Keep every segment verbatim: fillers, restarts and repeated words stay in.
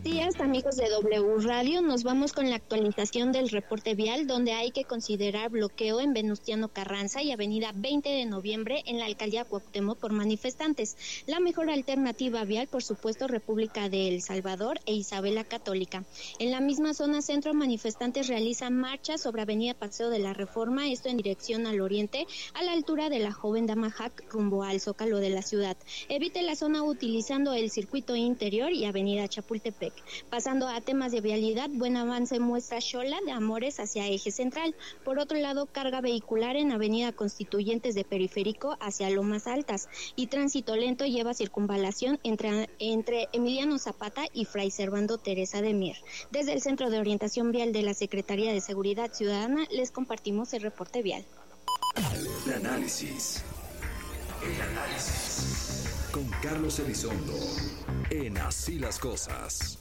Buenos días, amigos de W Radio. Nos vamos con la actualización del reporte vial, donde hay que considerar bloqueo en Venustiano Carranza y avenida veinte de noviembre en la alcaldía Cuauhtémoc por manifestantes. La mejor alternativa vial, por supuesto, República de El Salvador e Isabela Católica. En la misma zona centro, manifestantes realizan marchas sobre avenida Paseo de la Reforma, esto en dirección al oriente, a la altura de la Joven Damajac, rumbo al Zócalo de la ciudad. Evite la zona utilizando el circuito interior y avenida Chapultepec. Pasando a temas de vialidad, buen avance muestra Xola de Amores hacia Eje Central. Por otro lado, carga vehicular en avenida Constituyentes de Periférico hacia Lomas Altas, y tránsito lento lleva circunvalación entre, entre Emiliano Zapata y Fray Servando Teresa de Mier. Desde el Centro de Orientación Vial de la Secretaría de Seguridad Ciudadana les compartimos el reporte vial. El análisis. El análisis. Con Carlos Elizondo. En Así las Cosas.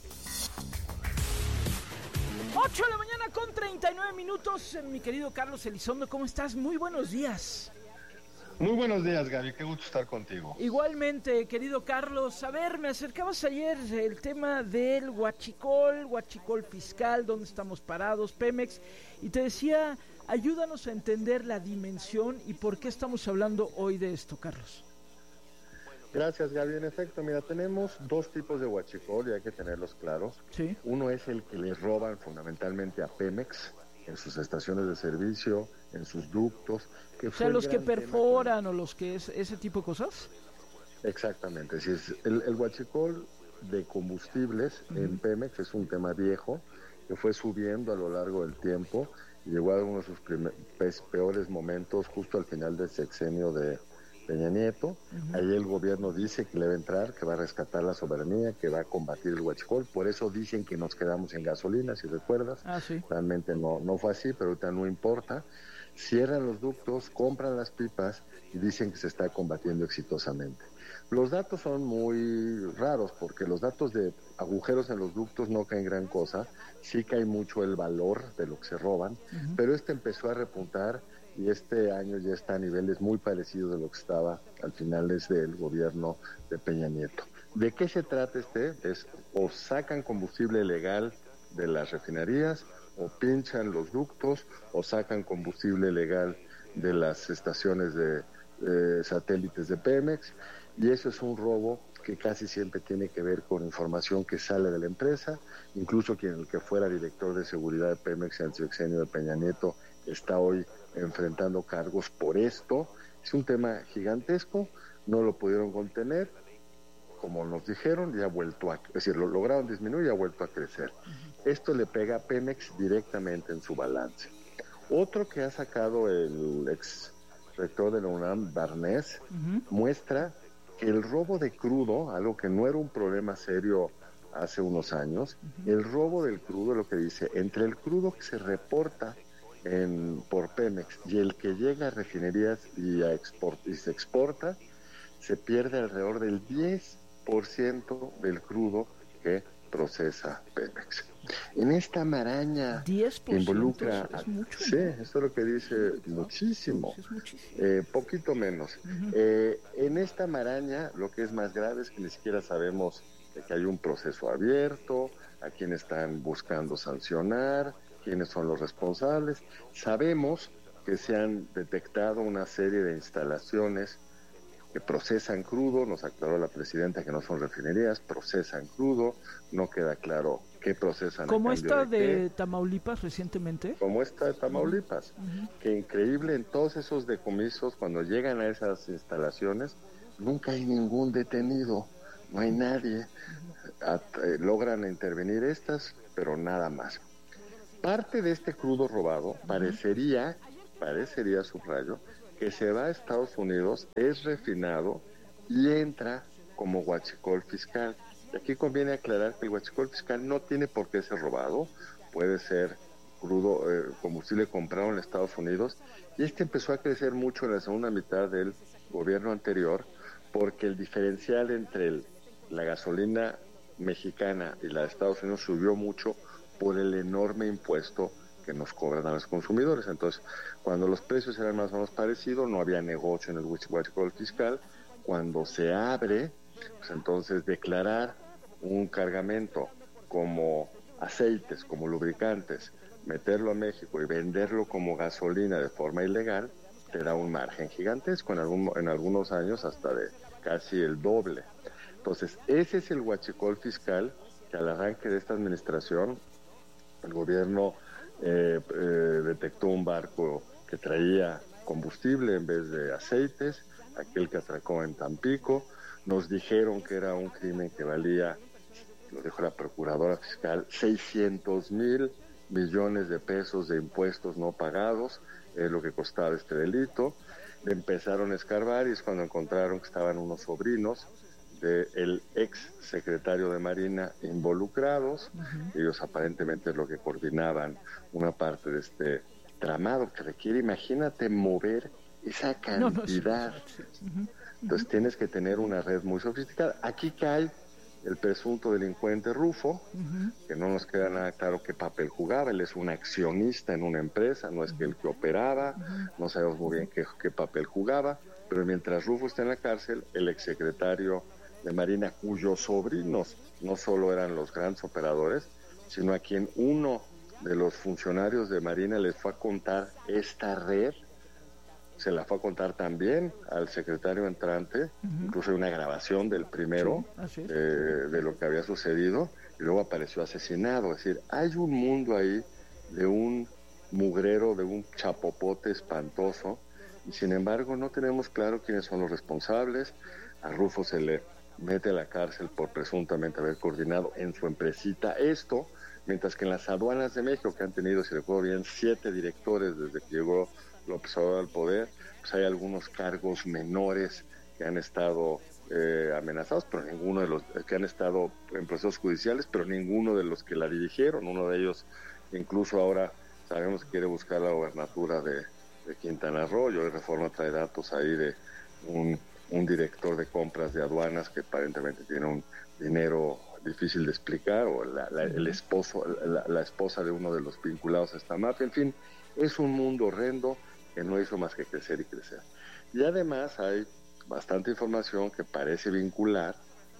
ocho de la mañana con treinta y nueve minutos. Mi querido Carlos Elizondo, ¿cómo estás? Muy buenos días. Muy buenos días, Gaby, qué gusto estar contigo. Igualmente, querido Carlos. A ver, me acercabas ayer el tema del huachicol, huachicol fiscal, dónde estamos parados, Pemex, y te decía, ayúdanos a entender la dimensión y por qué estamos hablando hoy de esto, Carlos. Gracias, Gaby. En efecto, mira, tenemos dos tipos de huachicol y hay que tenerlos claros. Sí. Uno es el que le roban fundamentalmente a Pemex en sus estaciones de servicio, en sus ductos. Que o sea, los que perforan o los que es ese tipo de cosas. Exactamente. Si es el, el huachicol de combustibles uh-huh. en Pemex es un tema viejo que fue subiendo a lo largo del tiempo y llegó a uno de sus primer, peores momentos justo al final del sexenio de Peña Nieto. Uh-huh. Ahí el gobierno dice que le va a entrar, que va a rescatar la soberanía, que va a combatir el huachicol. Por eso dicen que nos quedamos en gasolina, si recuerdas. Ah, sí. Realmente no, no fue así, pero ahorita no importa. Cierran los ductos, compran las pipas y dicen que se está combatiendo exitosamente. Los datos son muy raros porque los datos de agujeros en los ductos no caen gran cosa. Sí cae mucho el valor de lo que se roban, uh-huh. pero este empezó a repuntar y este año ya está a niveles muy parecidos de lo que estaba al finales del gobierno de Peña Nieto. ¿De qué se trata este? Es o sacan combustible legal de las refinerías, o pinchan los ductos, o sacan combustible legal de las estaciones de eh, satélites de Pemex, y eso es un robo que casi siempre tiene que ver con información que sale de la empresa. Incluso quien el que fuera director de seguridad de Pemex en el sexenio de Peña Nieto está hoy enfrentando cargos por esto. Es un tema gigantesco, no lo pudieron contener, como nos dijeron, ya ha vuelto a, es decir, lo lograron disminuir y ha vuelto a crecer. Uh-huh. Esto le pega a Pemex directamente en su balance. Otro que ha sacado el ex rector de la UNAM, Barnés, uh-huh. muestra que el robo de crudo, algo que no era un problema serio hace unos años, uh-huh. el robo del crudo, lo que dice, entre el crudo que se reporta en, por Pemex y el que llega a refinerías y, a export, y se exporta, se pierde alrededor del diez por ciento del crudo que procesa Pemex. En esta maraña que involucra... Es mucho, sí, ¿no? esto es lo que dice muchísimo, es muchísimo. Eh, poquito menos. Uh-huh. Eh, en esta maraña lo que es más grave es que ni siquiera sabemos de que hay un proceso abierto, a quién están buscando sancionar, quiénes son los responsables. Sabemos que se han detectado una serie de instalaciones que procesan crudo, nos aclaró la presidenta que no son refinerías, procesan crudo, no queda claro qué procesan. ¿Cómo esta de, de Tamaulipas recientemente? Como esta de Tamaulipas, uh-huh. que increíble, en todos esos decomisos, cuando llegan a esas instalaciones, nunca hay ningún detenido, no hay nadie, uh-huh. At, eh, logran intervenir estas, pero nada más. Parte de este crudo robado uh-huh. parecería, parecería, subrayo, que se va a Estados Unidos, es refinado y entra como huachicol fiscal. Y aquí conviene aclarar que el huachicol fiscal no tiene por qué ser robado, puede ser crudo, eh, combustible comprado en Estados Unidos, y este empezó a crecer mucho en la segunda mitad del gobierno anterior, porque el diferencial entre el, la gasolina mexicana y la de Estados Unidos subió mucho por el enorme impuesto que nos cobran a los consumidores. Entonces, cuando los precios eran más o menos parecidos, no había negocio en el huachicol fiscal. Cuando se abre, pues entonces declarar un cargamento como aceites, como lubricantes, meterlo a México y venderlo como gasolina de forma ilegal, te da un margen gigantesco, en, algún, en algunos años hasta de casi el doble. Entonces, ese es el huachicol fiscal que al arranque de esta administración, el gobierno eh, eh, detectó un barco que traía combustible en vez de aceites, aquel que atracó en Tampico, nos dijeron que era un crimen que valía, lo dijo la procuradora fiscal, seiscientos mil millones de pesos de impuestos no pagados, es lo que costaba este delito. Empezaron a escarbar y es cuando encontraron que estaban unos sobrinos del ex secretario de Marina involucrados. Uh-huh. Ellos aparentemente es lo que coordinaban una parte de este tramado que requiere, imagínate, mover esa cantidad. No, no, sí, sí. Uh-huh. Entonces uh-huh. tienes que tener una red muy sofisticada. Aquí cae el presunto delincuente Rufo, uh-huh. que no nos queda nada claro qué papel jugaba. Él es un accionista en una empresa, no es que el que operaba, uh-huh. no sabemos muy bien qué, qué papel jugaba, pero mientras Rufo está en la cárcel, el exsecretario de Marina, cuyos sobrinos no solo eran los grandes operadores, sino a quien uno de los funcionarios de Marina les fue a contar esta red, se la fue a contar también al secretario entrante, uh-huh. incluso hay una grabación del primero, sí, eh, de lo que había sucedido, y luego apareció asesinado. Es decir, hay un mundo ahí de un mugrero, de un chapopote espantoso, y sin embargo no tenemos claro quiénes son los responsables. A Rufo se le mete a la cárcel por presuntamente haber coordinado en su empresita esto, mientras que en las aduanas de México, que han tenido, si recuerdo bien, siete directores desde que llegó López Obrador al poder, pues hay algunos cargos menores que han estado eh, amenazados, pero ninguno de los que han estado en procesos judiciales, pero ninguno de los que la dirigieron. Uno de ellos, incluso ahora sabemos que quiere buscar la gobernatura de, de Quintana Roo. Hoy Reforma trae datos ahí de un, un director de compras de aduanas que aparentemente tiene un dinero difícil de explicar, o la, la, el esposo, la, la esposa de uno de los vinculados a esta mafia. En fin, es un mundo horrendo que no hizo más que crecer y crecer. Y además hay bastante información que parece vincular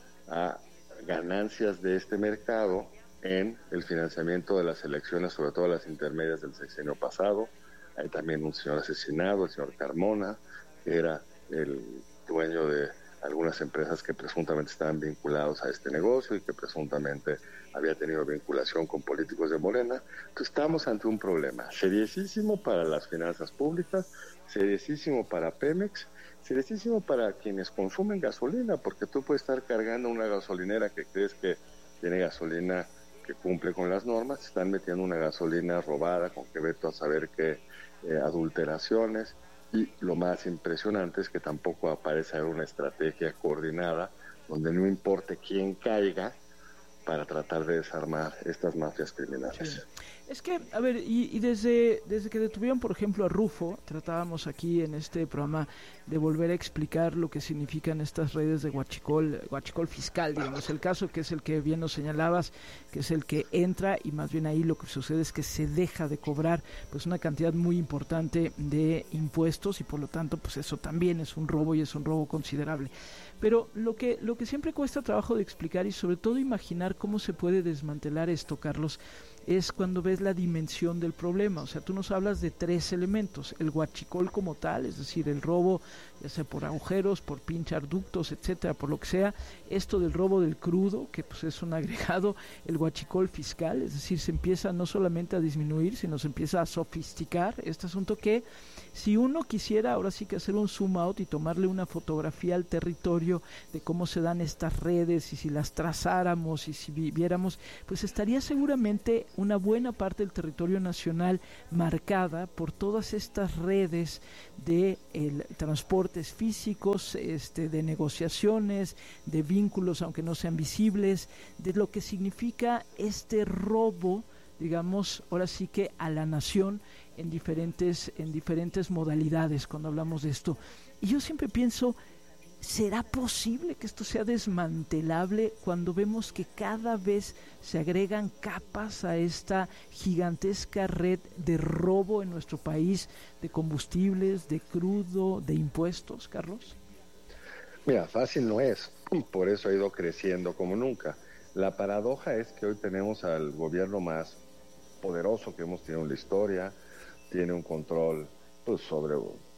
a ganancias de este mercado en el financiamiento de las elecciones, sobre todo las intermedias del sexenio pasado. Hay también un señor asesinado, el señor Carmona, que era el dueño de algunas empresas que presuntamente estaban vinculados a este negocio y que presuntamente había tenido vinculación con políticos de Morena. Entonces estamos ante un problema seriosísimo para las finanzas públicas, seriosísimo para Pemex, seriosísimo para quienes consumen gasolina, porque tú puedes estar cargando una gasolinera que crees que tiene gasolina que cumple con las normas, están metiendo una gasolina robada con que veto a saber qué eh, adulteraciones. Y lo más impresionante es que tampoco aparece una estrategia coordinada donde no importe quién caiga para tratar de desarmar estas mafias criminales. Sí. Es que, a ver, y, y desde, desde que detuvieron, por ejemplo, a Rufo, tratábamos aquí en este programa de volver a explicar lo que significan estas redes de huachicol, huachicol fiscal, digamos, el caso que es el que bien nos señalabas, que es el que entra y más bien ahí lo que sucede es que se deja de cobrar pues una cantidad muy importante de impuestos y por lo tanto pues eso también es un robo y es un robo considerable. Pero lo que, lo que siempre cuesta trabajo de explicar y sobre todo imaginar cómo se puede desmantelar esto, Carlos, es cuando ves la dimensión del problema. O sea, tú nos hablas de tres elementos: el huachicol como tal, es decir, el robo, ya sea por agujeros, por pinchar ductos, etcétera, por lo que sea, esto del robo del crudo, que pues es un agregado, el huachicol fiscal, es decir, se empieza no solamente a disminuir, sino se empieza a sofisticar este asunto que, si uno quisiera ahora sí que hacer un zoom out y tomarle una fotografía al territorio de cómo se dan estas redes y si las trazáramos y si viéramos, pues estaría seguramente una buena parte del territorio nacional marcada por todas estas redes de el, transportes físicos, este, de negociaciones, de vínculos aunque no sean visibles, de lo que significa este robo, digamos, ahora sí que a la nación en diferentes, en diferentes modalidades cuando hablamos de esto. Y yo siempre pienso, ¿será posible que esto sea desmantelable cuando vemos que cada vez se agregan capas a esta gigantesca red de robo en nuestro país, de combustibles, de crudo, de impuestos, Carlos? Mira, fácil no es, por eso ha ido creciendo como nunca. La paradoja es que hoy tenemos al gobierno más poderoso que hemos tenido en la historia, tiene un control pues, sobre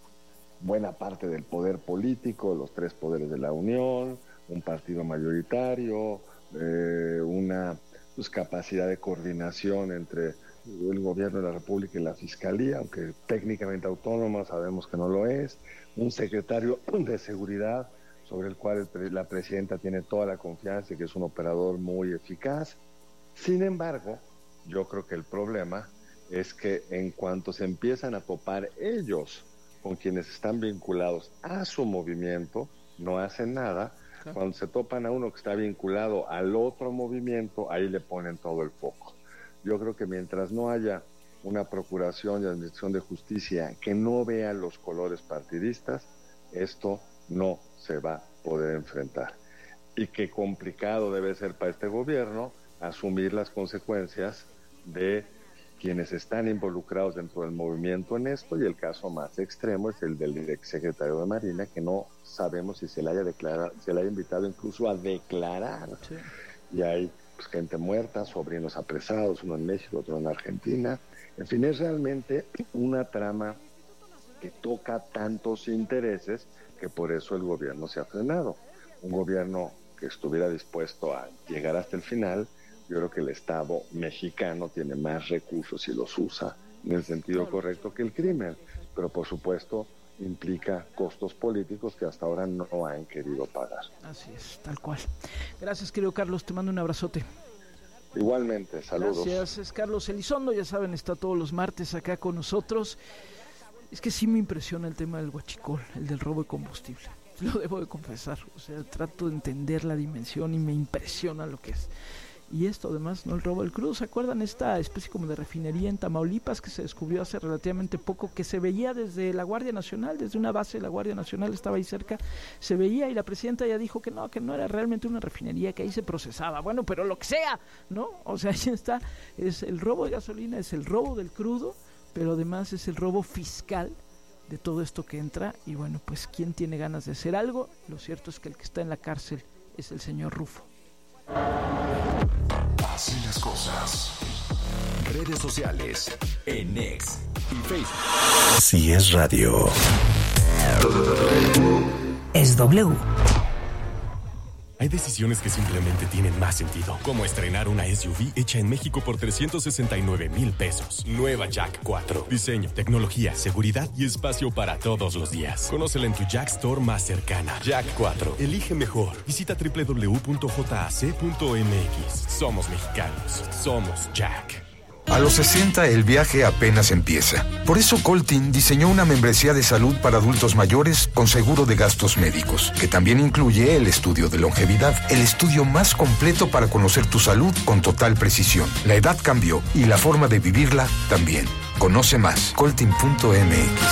buena parte del poder político, los tres poderes de la Unión, un partido mayoritario, eh, una pues, capacidad de coordinación entre el gobierno de la República y la Fiscalía, aunque técnicamente autónoma, sabemos que no lo es, un secretario de Seguridad sobre el cual el, la presidenta tiene toda la confianza y que es un operador muy eficaz. Sin embargo, yo creo que el problema es que en cuanto se empiezan a topar ellos con quienes están vinculados a su movimiento, no hacen nada. Claro. Cuando se topan a uno que está vinculado al otro movimiento, ahí le ponen todo el foco. Yo creo que mientras no haya una procuración y administración de justicia que no vea los colores partidistas, esto no se va a poder enfrentar. Y qué complicado debe ser para este gobierno asumir las consecuencias de quienes están involucrados dentro del movimiento en esto, y el caso más extremo es el del exsecretario de Marina, que no sabemos si se le haya declarado, se le haya invitado incluso a declarar. Sí. Y hay pues, gente muerta, sobrinos apresados, uno en México, otro en Argentina. En fin, es realmente una trama que toca tantos intereses que por eso el gobierno se ha frenado. Un gobierno que estuviera dispuesto a llegar hasta el final, yo creo que el Estado mexicano tiene más recursos y los usa en el sentido correcto que el crimen, pero por supuesto implica costos políticos que hasta ahora no han querido pagar. Así es, tal cual. Gracias, querido Carlos, te mando un abrazote. Igualmente, saludos. Gracias, es Carlos Elizondo, ya saben, está todos los martes acá con nosotros. Es que sí me impresiona el tema del huachicol, el del robo de combustible. Lo debo de confesar, o sea, trato de entender la dimensión y me impresiona lo que es. Y esto además, ¿no? El robo del crudo, ¿se acuerdan? Esta especie como de refinería en Tamaulipas que se descubrió hace relativamente poco, que se veía desde la Guardia Nacional, desde una base de la Guardia Nacional, estaba ahí cerca, se veía, y la presidenta ya dijo que no, que no era realmente una refinería, que ahí se procesaba. Bueno, pero lo que sea, ¿no? O sea, ahí está, es el robo de gasolina, es el robo del crudo, pero además es el robo fiscal de todo esto que entra. Y bueno, pues ¿quién tiene ganas de hacer algo? Lo cierto es que el que está en la cárcel es el señor Rufo. Así las cosas. Redes sociales en X y Facebook. Así es radio. Es W. Hay decisiones que simplemente tienen más sentido, como estrenar una S U V hecha en México por trescientos sesenta y nueve mil pesos. Nueva Jack cuatro. Diseño, tecnología, seguridad y espacio para todos los días. Conócela en tu Jack Store más cercana. Jack cuatro. Elige mejor. Visita doble u doble u doble u punto j a c punto m x. Somos mexicanos. Somos Jack. A los sesenta el viaje apenas empieza. Por eso Coltin diseñó una membresía de salud para adultos mayores con seguro de gastos médicos, que también incluye el estudio de longevidad, el estudio más completo para conocer tu salud con total precisión. La edad cambió y la forma de vivirla también. Conoce más, coltin punto m x.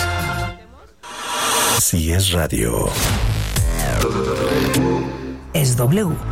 Así es radio. Es W.